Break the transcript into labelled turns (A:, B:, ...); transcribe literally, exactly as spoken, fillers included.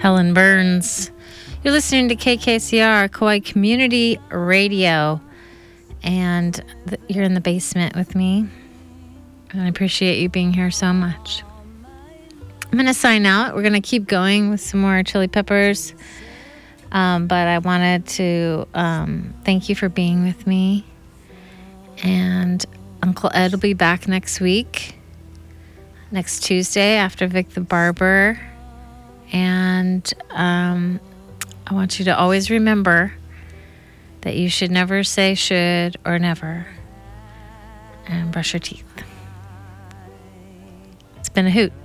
A: Helen Burns. You're listening to K K C R, Kauai Community Radio, and th- you're in the basement with me, and I appreciate you being here so much. I'm going to sign out. We're going to keep going with some more Chili Peppers, um, but I wanted to um, thank you for being with me, and Uncle Ed will be back next week, next Tuesday after Vic the Barber. And um, I want you to always remember that you should never say should or never. And brush your teeth. It's been a hoot.